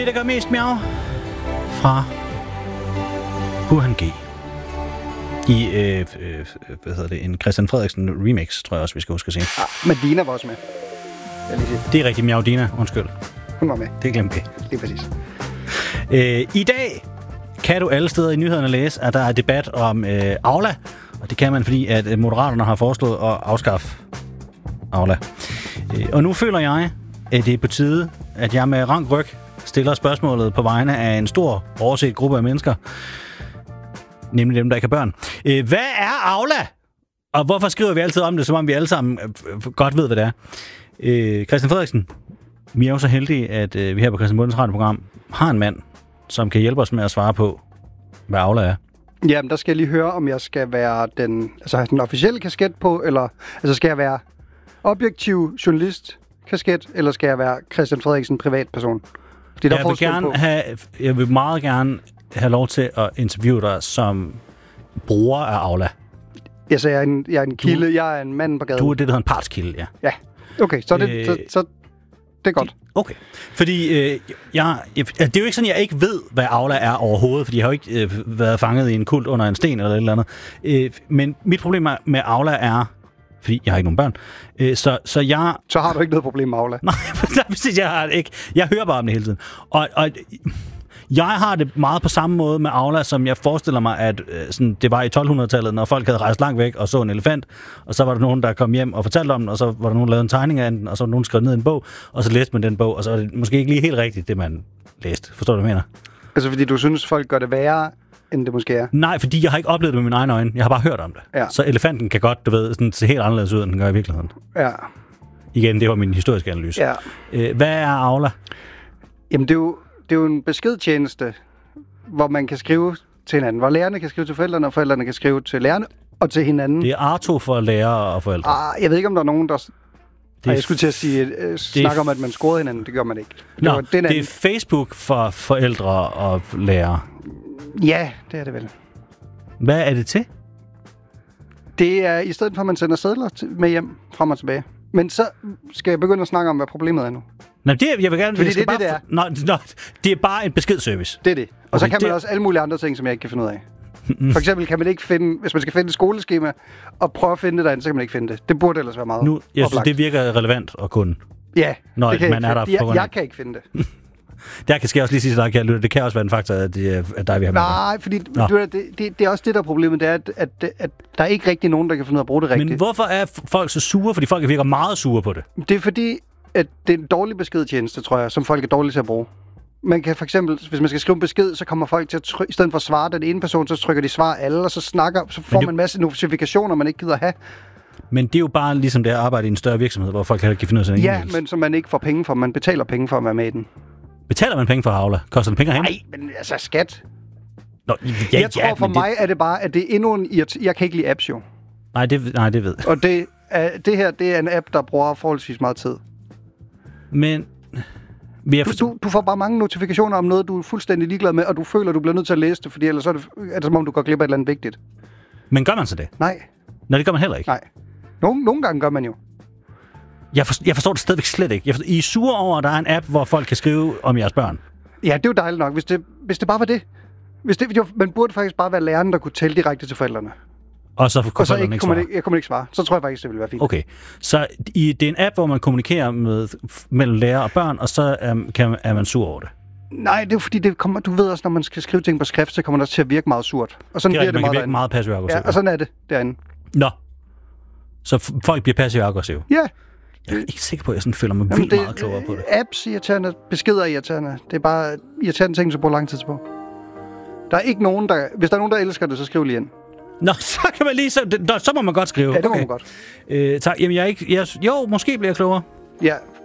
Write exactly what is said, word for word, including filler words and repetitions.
der gør mest miau fra Burhan G. I øh, øh, hvad hedder det, en Christian Frederiksen remix, tror jeg også, vi skal huske at sige. Ja, Medina var også med. Det er rigtig miau Dina, undskyld. Hun var med. Det glemte vi. Lige præcis. Øh, I dag kan du alle steder i nyhederne læse, at der er debat om øh, Aula. Og det kan man, fordi at Moderaterne har foreslået at afskaffe Aula. Øh, og nu føler jeg, at det er på tide, at jeg med rank ryg stiller spørgsmålet på vegne af en stor, overset gruppe af mennesker. Nemlig dem, der ikke har børn. Øh, hvad er Aula? Og hvorfor skriver vi altid om det, som om vi alle sammen godt ved, hvad det er? Øh, Christian Frederiksen, vi er jo så heldige, at øh, vi her på Christian Bundens radioprogram har en mand, som kan hjælpe os med at svare på, hvad Aula er. Jamen, der skal jeg lige høre, om jeg skal være den, altså den officielle kasket på, eller altså skal jeg være objektiv journalist kasket, eller skal jeg være Christian Frederiksen privatperson? Det er der jeg vil gerne have, jeg vil meget gerne have lov til at interviewe dig som bruger af Aula. Ja, så jeg er en, jeg er en kilde, du, jeg er en mand på gaden. Du er det, der hedder en partskilde, ja. Ja, okay, så, det, øh, så, så det er godt. Okay, fordi øh, jeg, jeg, det er jo ikke sådan, jeg ikke ved, hvad Aula er overhovedet, fordi jeg har jo ikke øh, været fanget i en kult under en sten eller et eller andet. Øh, men mit problem med Aula er, fordi jeg har ikke nogen børn, øh, så, så jeg... Så har du ikke noget problem med Aula? Nej, præcis, jeg har det ikke. Jeg hører bare om det hele tiden. Og... og jeg har det meget på samme måde med Aula, som jeg forestiller mig, at øh, sådan, det var i tolv-hundrede-tallet, når folk havde rejst langt væk og så en elefant, og så var der nogen, der kom hjem og fortalte om den, og så var der nogen, der lavede en tegning af den, og så var der nogen, der skrev ned i en bog, og så læste man den bog, og så var det måske ikke lige helt rigtigt, det man læste. Forstår du, hvad jeg mener? Altså, fordi du synes, folk gør det værre, end det måske er? Nej, fordi jeg har ikke oplevet det med mine egne øjne. Jeg har bare hørt om det. Ja. Så elefanten kan godt, du ved, sådan, se helt anderledes ud, end den gør i virkeligheden. Ja. Igen, det var min historiske analyse. Ja. Øh, hvad er Aula? Jamen, det er jo, det er jo en beskedtjeneste, hvor man kan skrive til hinanden. Hvor lærerne kan skrive til forældrene, og forældrene kan skrive til lærerne og til hinanden. Det er Arto for lærere og forældre. Ah, jeg ved ikke, om der er nogen, der... Det er, jeg skulle til at sige, øh, snakke om, at man scorede hinanden. Det gør man ikke. Det, Nå, var den det er Facebook for forældre og lærere. Ja, det er det vel. Hvad er det til? Det er i stedet for, at man sender sedler med hjem, frem og tilbage. Men så skal jeg begynde at snakke om, hvad problemet er nu. Nej, det jeg vil gerne... Fordi jeg det er bare, det, det er. Nå, nå, det er bare en beskedservice. Det er det. Og okay, så kan man det... også alle mulige andre ting, som jeg ikke kan finde ud af. For eksempel kan man ikke finde... Hvis man skal finde et skoleskema og prøve at finde det derinde, så kan man ikke finde det. Det burde ellers være meget nu, jeg oplagt. Synes, det virker relevant at kunne. Ja, når det kan man jeg, er der jeg, jeg kan ikke finde det. Der kan ske også lige sige til dig, kære lytter, det kan også være en faktor, at det er dig, vi har med. Nej, fordi du, det, det, det er også det, der er problemet, det er, at, at, at der er ikke rigtig nogen, der kan finde ud af at bruge det rigtigt. Men hvorfor er folk så sure? Fordi folk virker meget sure på det. Det er fordi, at det er en dårlig beskedtjeneste, tror jeg, som folk er dårlige til at bruge. Man kan for eksempel, hvis man skal skrive en besked, så kommer folk til at trykke, i stedet for at svare den ene person, så trykker de svar alle, og så snakker, så får det... man en masse notifikationer, man ikke gider have. Men det er jo bare ligesom det at arbejde i en større virksomhed, hvor folk kan finde ud af sådan en Ja, men som man ikke får penge for. Man betaler penge for at være med i den. Betaler man penge for Aula? Koster det penge herhen? Nej, men altså skat. Nå, ja, jeg tror ja, for mig det... er det bare, at det er endnu en... Irrit- jeg kan ikke lide apps jo. Nej, det, nej, det ved jeg. Og det, er, det her, det er en app, der bruger forholdsvis meget tid. Men... Vi for... du, du får bare mange notifikationer om noget, du er fuldstændig ligeglad med, og du føler, du bliver nødt til at læse det, fordi ellers er det, er det som om, du går glip af et eller andet vigtigt. Men gør man så det? Nej. Nå, det gør man heller ikke? Nej. Nogle, nogle gange gør man jo. Jeg, forstår, jeg forstår det stadigvæk slet ikke. Jeg forstår, I er sure over, at der er en app, hvor folk kan skrive om jeres børn? Ja, det er jo dejligt nok, hvis det, hvis det bare var det. Hvis det jo, man burde faktisk bare være læreren, der kunne tælle direkte til forældrene. Og så kunne og så forældrene ikke, ikke kunne man svare? ikke, jeg kunne ikke svare. Så tror jeg faktisk, det ville være fint. Okay, så i, det er en app, hvor man kommunikerer med, mellem lærer og børn, og så um, kan, er man sur over det? Nej, det er jo fordi, det kommer, du ved også, når man skal skrive ting på skrift, så kommer det også til at virke meget surt. Og sådan det er bliver rigtigt, det man kan meget, meget passiv aggressiv. Ja, og sådan er det derinde. Nå, så f- folk bliver passiv aggressive? Ja. Jeg er ikke sikker på, at jeg sådan føler mig Jamen, vildt det, meget klogere på det. Apps irriterende, beskeder irriterende. Det er bare irriterende ting, som bruger lang tid på. Der er ikke nogen, der... Hvis der er nogen, der elsker det, så skriv lige ind. Nå, så kan man lige... Så, så må man godt skrive. Ja, det må okay. man godt. Øh, tak. Jamen, jeg er ikke... Jeg, jo, måske bliver jeg klogere. Ja,